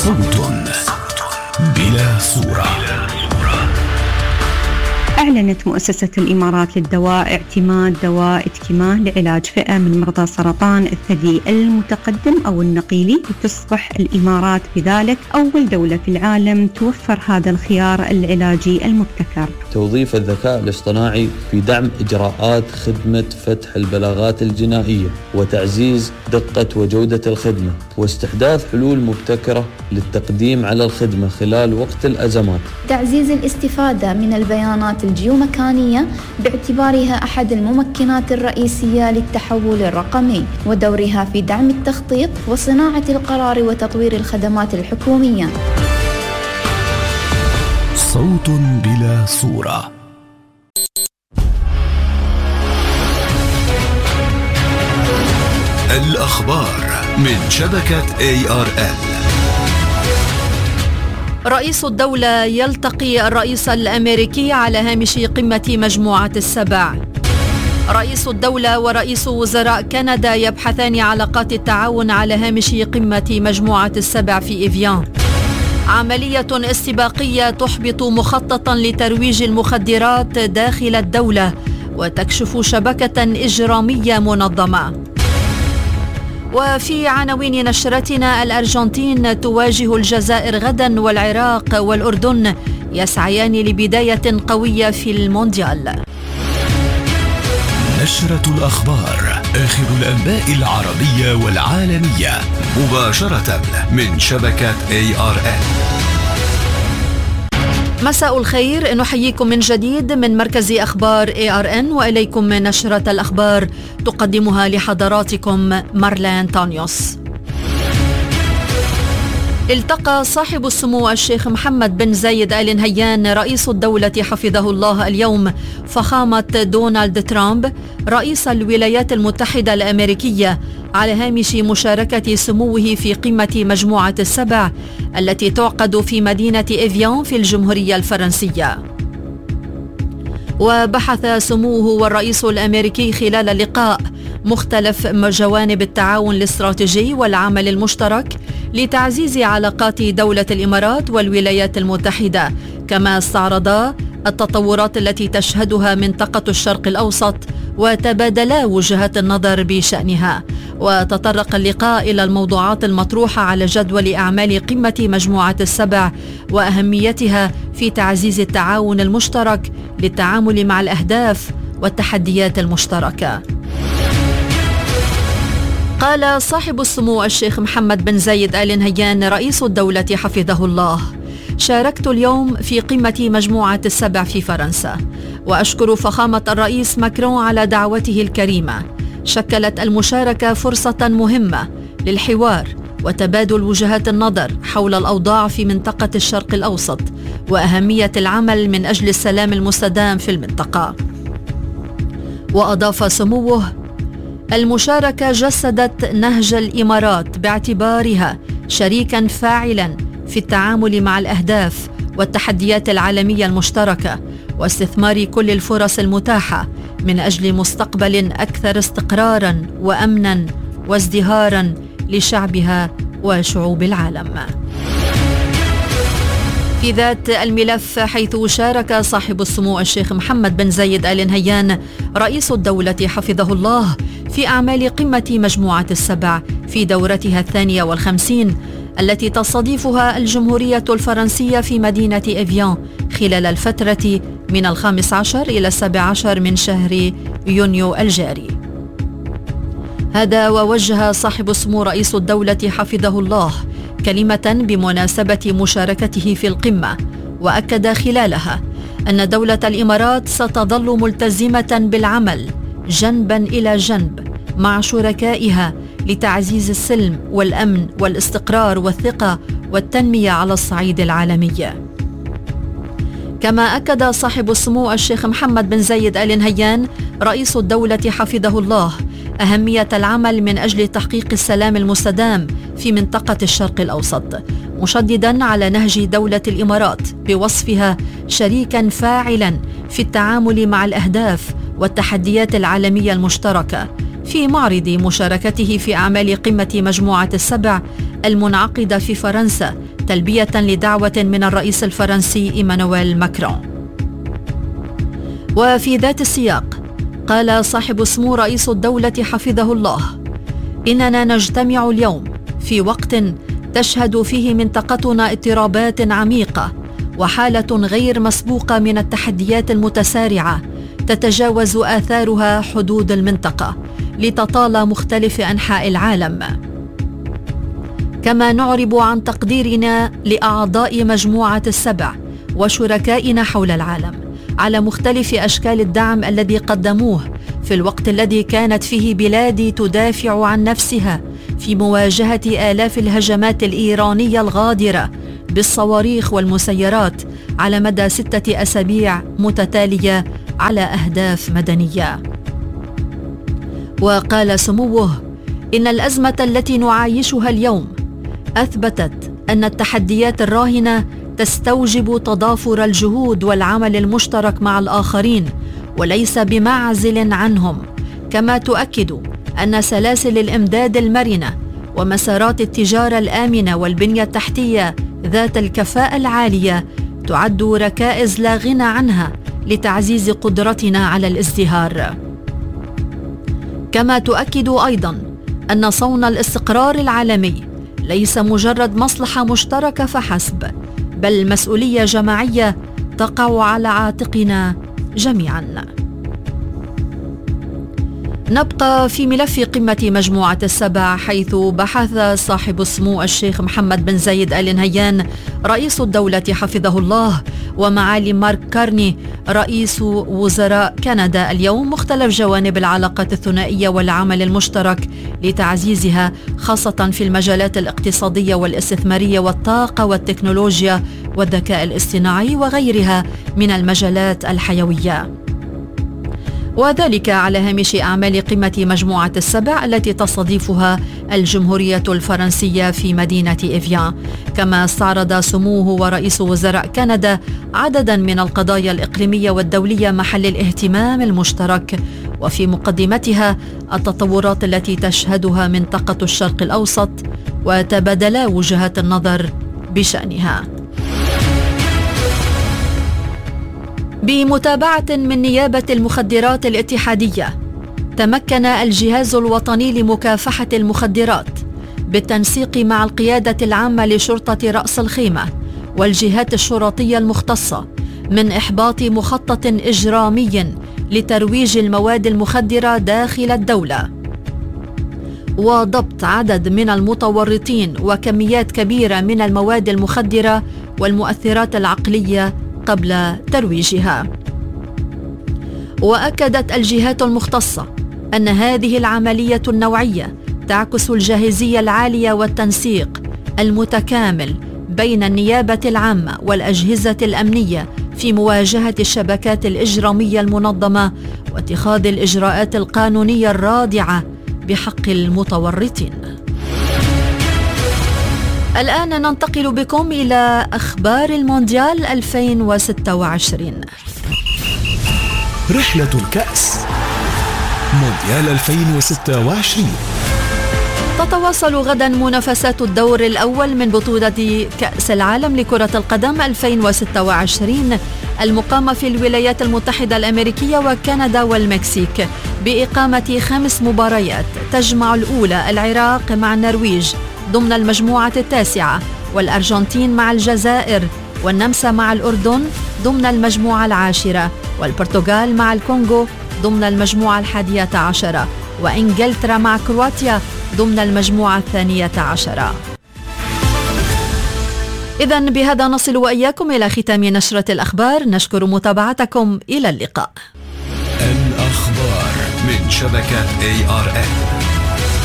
صوت بلا صورة. أعلنت مؤسسة الإمارات للدواء اعتماد دواء إتكيماه لعلاج فئة من مرضى سرطان الثدي المتقدم أو النقيلي، لتصبح الإمارات بذلك أول دولة في العالم توفر هذا الخيار العلاجي المبتكر. توظيف الذكاء الاصطناعي في دعم إجراءات خدمة فتح البلاغات الجنائية وتعزيز دقة وجودة الخدمة، واستحداث حلول مبتكرة للتقديم على الخدمة خلال وقت الأزمات. تعزيز الاستفادة من البيانات الجيومكانية باعتبارها أحد الممكنات الرئيسية للتحول الرقمي، ودورها في دعم التخطيط وصناعة القرار وتطوير الخدمات الحكومية. صوت بلا صورة. الأخبار من شبكة ARN. رئيس الدولة يلتقي الرئيس الأمريكي على هامش قمة مجموعة السبع. رئيس الدولة ورئيس وزراء كندا يبحثان علاقات التعاون على هامش قمة مجموعة السبع في إيفيان. عملية استباقية تحبط مخططا لترويج المخدرات داخل الدولة وتكشف شبكة إجرامية منظمة. وفي عناوين نشرتنا، الأرجنتين تواجه الجزائر غدا والعراق والأردن يسعيان لبداية قوية في المونديال. نشرة الأخبار، آخر الأنباء العربية والعالمية مباشرة من شبكة ARN. مساء الخير، نحييكم من جديد من مركز أخبار ARN، وإليكم نشرة الأخبار تقدمها لحضراتكم مارلين تانيوس. التقى صاحب السمو الشيخ محمد بن زايد آل نهيان رئيس الدولة حفظه الله اليوم فخامة دونالد ترامب رئيس الولايات المتحدة الأمريكية على هامش مشاركة سموه في قمة مجموعة السبع التي تعقد في مدينة إيفيان في الجمهورية الفرنسية. وبحث سموه والرئيس الأمريكي خلال اللقاء مختلف جوانب التعاون الاستراتيجي والعمل المشترك لتعزيز علاقات دولة الإمارات والولايات المتحدة، كما استعرضا التطورات التي تشهدها منطقة الشرق الأوسط وتبادلا وجهات النظر بشأنها. وتطرق اللقاء إلى الموضوعات المطروحة على جدول أعمال قمة مجموعة السبع وأهميتها في تعزيز التعاون المشترك للتعامل مع الأهداف والتحديات المشتركة. قال صاحب السمو الشيخ محمد بن زايد آل نهيان رئيس الدولة حفظه الله: شاركت اليوم في قمة مجموعة السبع في فرنسا، وأشكر فخامة الرئيس ماكرون على دعوته الكريمة. شكلت المشاركة فرصة مهمة للحوار وتبادل وجهات النظر حول الأوضاع في منطقة الشرق الأوسط وأهمية العمل من أجل السلام المستدام في المنطقة. وأضاف سموه: المشاركة جسدت نهج الإمارات باعتبارها شريكاً فاعلاً في التعامل مع الأهداف والتحديات العالمية المشتركة واستثمار كل الفرص المتاحة من أجل مستقبل أكثر استقراراً وأمناً وازدهاراً لشعبها وشعوب العالم. في ذات الملف، حيث شارك صاحب السمو الشيخ محمد بن زايد آل نهيان رئيس الدولة حفظه الله في أعمال قمة مجموعة السبع في دورتها 52 التي تستضيفها الجمهورية الفرنسية في مدينة إيفيان خلال الفترة من 15 إلى 17 من شهر يونيو الجاري. هذا ووجه صاحب السمو رئيس الدولة حفظه الله كلمة بمناسبة مشاركته في القمة، وأكد خلالها أن دولة الإمارات ستظل ملتزمة بالعمل جنبا إلى جنب مع شركائها لتعزيز السلم والأمن والاستقرار والثقة والتنمية على الصعيد العالمي. كما أكد صاحب السمو الشيخ محمد بن زايد آل نهيان رئيس الدولة حفظه الله أهمية العمل من أجل تحقيق السلام المستدام في منطقة الشرق الأوسط، مشددا على نهج دولة الإمارات بوصفها شريكا فاعلا في التعامل مع الأهداف والتحديات العالمية المشتركة في معرض مشاركته في أعمال قمة مجموعة السبع المنعقدة في فرنسا تلبية لدعوة من الرئيس الفرنسي إيمانويل ماكرون. وفي ذات السياق قال صاحب السمو رئيس الدولة حفظه الله: إننا نجتمع اليوم في وقت تشهد فيه منطقتنا اضطرابات عميقة وحالة غير مسبوقة من التحديات المتسارعة تتجاوز آثارها حدود المنطقة لتطال مختلف أنحاء العالم. كما نعرب عن تقديرنا لأعضاء مجموعة السبع وشركائنا حول العالم على مختلف أشكال الدعم الذي قدموه في الوقت الذي كانت فيه بلادي تدافع عن نفسها في مواجهة آلاف الهجمات الإيرانية الغادرة بالصواريخ والمسيرات على مدى 6 أسابيع متتالية على أهداف مدنية. وقال سموه: إن الأزمة التي نعايشها اليوم أثبتت أن التحديات الراهنة تستوجب تضافر الجهود والعمل المشترك مع الآخرين وليس بمعزل عنهم، كما تؤكد أن سلاسل الإمداد المرنة ومسارات التجارة الآمنة والبنية التحتية ذات الكفاءة العالية تعد ركائز لا غنى عنها لتعزيز قدرتنا على الازدهار. كما تؤكد أيضاً أن صون الاستقرار العالمي ليس مجرد مصلحة مشتركة فحسب، بل مسؤولية جماعية تقع على عاتقنا جميعاً. نبقى في ملف قمة مجموعة السبع، حيث بحث صاحب السمو الشيخ محمد بن زايد آل نهيان رئيس الدولة حفظه الله ومعالي مارك كارني رئيس وزراء كندا اليوم مختلف جوانب العلاقات الثنائية والعمل المشترك لتعزيزها، خاصة في المجالات الاقتصادية والاستثمارية والطاقة والتكنولوجيا والذكاء الاصطناعي وغيرها من المجالات الحيوية، وذلك على هامش أعمال قمة مجموعة السبع التي تستضيفها الجمهورية الفرنسية في مدينة إيفيان. كما استعرض سموه ورئيس وزراء كندا عددا من القضايا الإقليمية والدولية محل الاهتمام المشترك، وفي مقدمتها التطورات التي تشهدها منطقة الشرق الأوسط، وتبادلا وجهات النظر بشأنها. بمتابعة من نيابة المخدرات الاتحادية، تمكن الجهاز الوطني لمكافحة المخدرات بالتنسيق مع القيادة العامة لشرطة رأس الخيمة والجهات الشرطية المختصة من إحباط مخطط إجرامي لترويج المواد المخدرة داخل الدولة، وضبط عدد من المتورطين وكميات كبيرة من المواد المخدرة والمؤثرات العقلية قبل ترويجها. وأكدت الجهات المختصة أن هذه العملية النوعية تعكس الجاهزية العالية والتنسيق المتكامل بين النيابة العامة والأجهزة الأمنية في مواجهة الشبكات الإجرامية المنظمة واتخاذ الإجراءات القانونية الرادعة بحق المتورطين. الآن ننتقل بكم إلى أخبار المونديال 2026. رحلة الكأس مونديال 2026. تتواصل غدا منافسات الدور الأول من بطولة كأس العالم لكرة القدم 2026 المقامة في الولايات المتحدة الأمريكية وكندا والمكسيك، بإقامة 5 مباريات تجمع الأولى العراق مع النرويج ضمن المجموعة 9، والأرجنتين مع الجزائر، والنمسا مع الأردن ضمن المجموعة 10، والبرتغال مع الكونغو ضمن المجموعة 11، وإنجلترا مع كرواتيا ضمن المجموعة 12. إذن بهذا نصل وإياكم إلى ختام نشرة الأخبار. نشكر متابعتكم، إلى اللقاء. الأخبار من شبكة ARN.